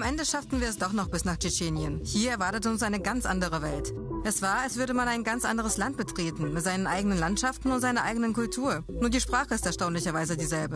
Ende schafften wir es doch noch bis nach Tschetschenien. Hier erwartete uns eine ganz andere Welt. Es war, als würde man ein ganz anderes Land betreten, mit seinen eigenen Landschaften und seiner eigenen Kultur. Nur die Sprache ist erstaunlicherweise dieselbe.